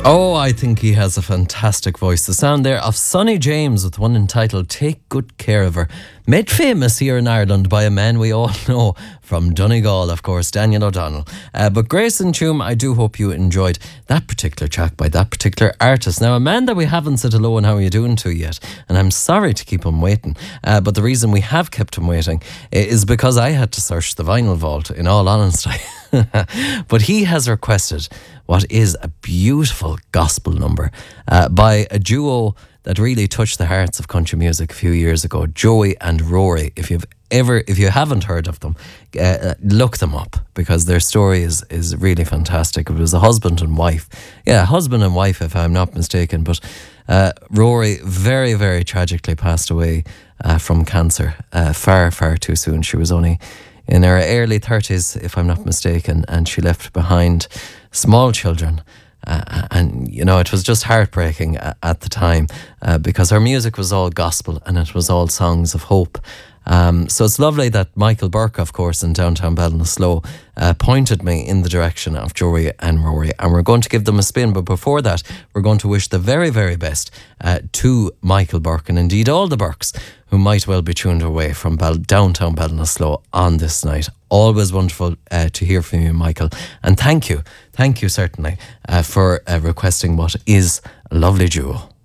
Oh, I think he has a fantastic voice. The sound there of Sonny James with one entitled Take Good Care of Her. Made famous here in Ireland by a man we all know from Donegal, of course, Daniel O'Donnell. But Grace and Tume, I do hope you enjoyed that particular track by that particular artist. Now, a man that we haven't said hello and how are you doing to yet, and I'm sorry to keep him waiting, but the reason we have kept him waiting is because I had to search the vinyl vault, in all honesty. But he has requested what is a beautiful gospel number by a duo that really touched the hearts of country music a few years ago, Joey and Rory. If you haven't heard of them, look them up, because their story is really fantastic. It was a husband and wife, if I'm not mistaken. But Rory very, very tragically passed away from cancer far, far too soon. She was only in her early 30s, if I'm not mistaken, and she left behind small children. And, you know, it was just heartbreaking at the time because her music was all gospel and it was all songs of hope. So it's lovely that Michael Burke, of course, in downtown Ballinasloe, pointed me in the direction of Joey and Rory, and we're going to give them a spin. But before that, we're going to wish the very, very best to Michael Burke, and indeed all the Burkes who might well be tuned away from downtown Ballinasloe on this night. Always wonderful to hear from you, Michael, and thank you certainly for requesting what is a lovely duo.